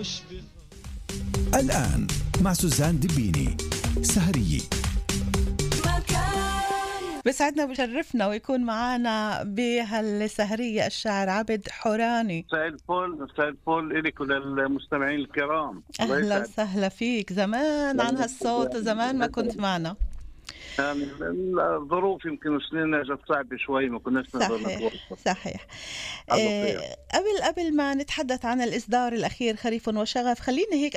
الآن مع سوزان دبيني سهرية. بسعدنا وبشرفنا ويكون معنا بهالسهرية الشاعر عبد حوراني. مساء الفل إليك وللمستمعين الكرام. أهلا وسهلا فيك. زمان عن هالصوت وزمان ما كنت معنا. يعني الظروف يمكن سنين جت صعبة شوي، ما كناش نقدر نتواصل. صحيح. قبل ما نتحدث عن الإصدار الأخير خريف وشغف، خليني هيك